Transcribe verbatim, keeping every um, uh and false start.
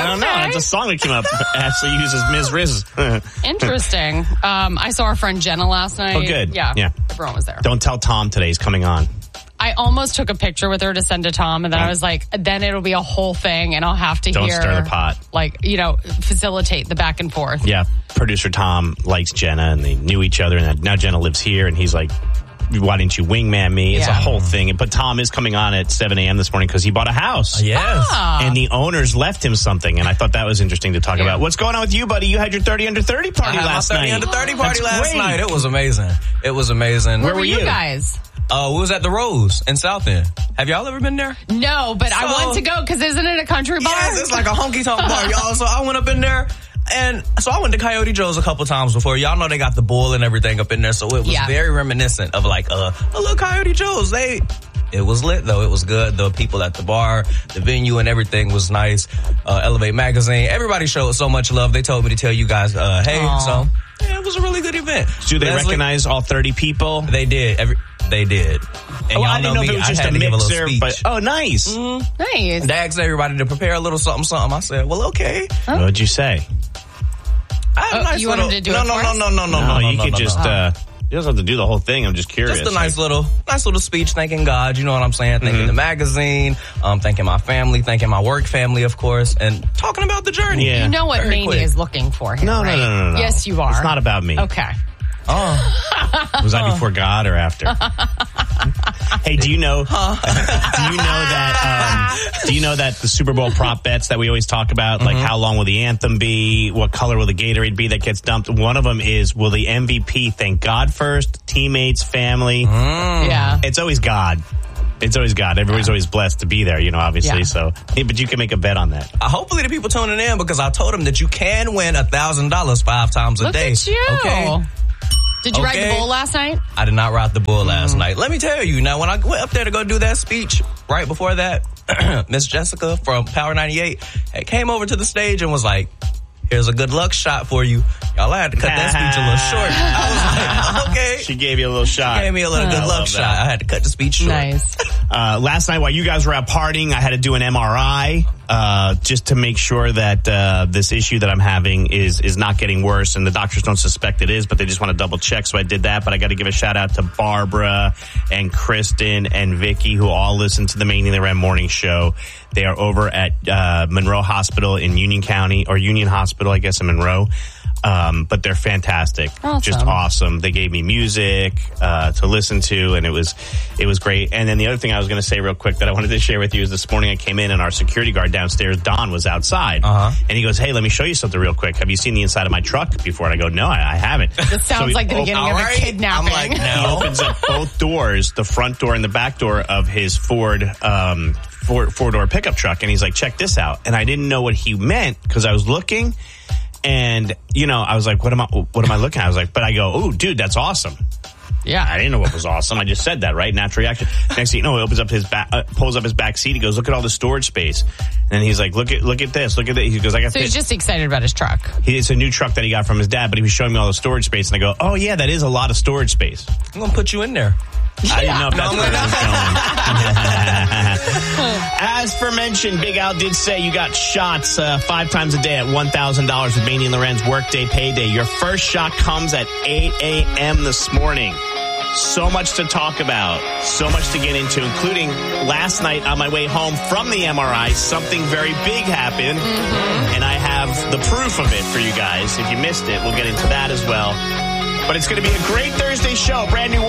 I don't know. It's a song that came up. Ashley uses Miz Riz. Interesting. Um, I saw our friend Jenna last night. Oh, good. Yeah. Yeah. Everyone was there. Don't tell Tom today he's coming on. I almost took a picture with her to send to Tom, and then I was like, then it'll be a whole thing, and I'll have to Don't hear. stir the pot. Like, you know, facilitate the back and forth. Yeah. Producer Tom likes Jenna, and they knew each other, and now Jenna lives here, and he's like, why didn't you wingman me? It's Yeah. a whole thing. But Tom is coming on at seven a.m. this morning because he bought a house. Yes. Ah. And the owners left him something, and I thought that was interesting to talk Yeah. about. What's going on with you, buddy? You had your thirty under thirty party I had last my thirty night. under thirty party That's last great. night. It was amazing. It was amazing. Where were were you you? guys? Uh, we was at the Rose in South End. Have y'all ever been there? No, but I So- want to go because isn't it a country bar? Yes, it's like a honky tonk bar, y'all. So I went up in there. And so I went to Coyote Joe's a couple times before. Y'all know they got the bull and everything up in there. So it was Yeah. very reminiscent of like uh, a little Coyote Joe's. They, it was lit though. It was good. The people at the bar, the venue and everything was nice. Uh, Elevate Magazine. Everybody showed so much love. They told me to tell you guys, uh, hey, Aww. so yeah, it was a really good event. Do they Leslie, recognize all thirty people? They did. Every, they did. And Oh, y'all I didn't know me, if it was just I had a to give a little mixer, speech. but oh, nice. Nice. They asked everybody to prepare a little something, something. I said, well, okay. What'd you say? I had a Oh, nice you want little, him to do no, it no, for no, us? no, no, no, no, No, no, you no, could no, just, no. uh, you don't have to do the whole thing. I'm just curious. Just a nice Like, little, nice little speech thanking God, you know what I'm saying? Thanking the magazine, um, thanking my family, thanking my work family, of course, and talking about the journey. Yeah. You know what Very Mania quick. is looking for here, No, no, right? no, no, no, no. Yes, you are. It's not about me. Okay. Oh, Was I before God or after? Hey, do you know? Do you know that? Um, do you know that the Super Bowl prop bets that we always talk about, like how long will the anthem be? What color will the Gatorade be that gets dumped? One of them is, will the M V P thank God first, teammates, family? Yeah. It's always God. It's always God. Everybody's always blessed to be there, you know, obviously. Yeah. So, hey, but you can make a bet on that. uh, hopefully the people tuning in because I told them that you can win a thousand dollars five times a Look day. at you. Okay. Did you ride Okay. the bull last night? I did not ride the bull last night. Let me tell you, now when I went up there to go do that speech, right before that, Miss Jessica from Power ninety-eight had came over to the stage and was like, here's a good luck shot for you. Y'all, I had to cut that speech a little short. I was like, okay. She gave you a little shot. Gave me a little good I luck love shot. that. I had to cut the speech short. Nice. Uh, last night while you guys were out partying, I had to do an M R I, uh, just to make sure that, uh, this issue that I'm having is, is not getting worse. And the doctors don't suspect it is, but they just want to double check. So I did that, but I got to give a shout out to Barbara and Kristen and Vicky, who all listen to the Maine and the Ram morning show. They are over at, uh, Monroe Hospital in Union County, or Union Hospital, I guess, in Monroe. Um, but they're fantastic. Awesome. Just awesome. They gave me music, uh, to listen to, and it was, it was great. And then the other thing I was going to say real quick that I wanted to share with you is this morning I came in and our security guard downstairs, Don, was outside. Uh-huh. And he goes, hey, let me show you something real quick. Have you seen the inside of my truck before? And I go, no, I, I haven't. This sounds So he- like the oh, beginning all of right. a kidnapping. I'm like, he no. opens up both doors, the front door and the back door of his Ford, um, four, four door pickup truck. And he's like, check this out. And I didn't know what he meant because I was looking and, you know, I was like, what am I, what am I looking at? I was like, but I go, oh, dude, that's awesome. Yeah. I didn't know what was awesome. I just said that, right? Natural reaction. Next thing you know, he opens up his back, uh, pulls up his back seat. He goes, look at all the storage space. And then he's like, look at, look at this, look at this. He goes, I got So this. he's just excited about his truck. He, it's a new truck that he got from his dad, but he was showing me all the storage space. And I go, oh yeah, that is a lot of storage space. I'm going to put you in there. I didn't know if No, that's I'm where gonna- it was going. As for mentioned, Big Al did say you got shots uh, five times a day at one thousand dollars with Maney and Lorenz Workday Payday. Your first shot comes at eight a.m. this morning. So much to talk about, so much to get into, including last night on my way home from the M R I, something very big happened, mm-hmm. and I have the proof of it for you guys. If you missed it, we'll get into that as well. But it's going to be a great Thursday show. Brand new